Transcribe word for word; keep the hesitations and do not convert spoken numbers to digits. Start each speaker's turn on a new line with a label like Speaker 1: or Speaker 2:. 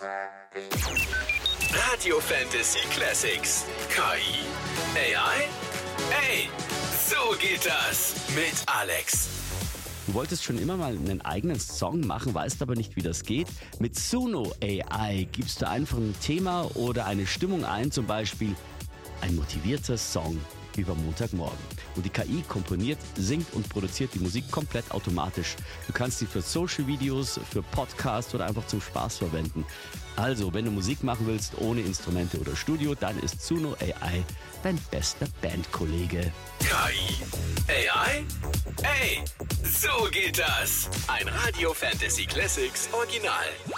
Speaker 1: Radio Fantasy Classics. K I? A I? Ey, so geht das mit Alex.
Speaker 2: Du wolltest schon immer mal einen eigenen Song machen, weißt aber nicht, wie das geht. Mit Suno A I gibst du einfach ein Thema oder eine Stimmung ein, zum Beispiel ein motivierter Song über Montagmorgen. Und die K I komponiert, singt und produziert die Musik komplett automatisch. Du kannst sie für Social-Videos, für Podcasts oder einfach zum Spaß verwenden. Also, wenn du Musik machen willst ohne Instrumente oder Studio, dann ist Suno A I dein bester Bandkollege.
Speaker 1: K I? A I? Ey, so geht das. Ein Radio Fantasy Classics Original.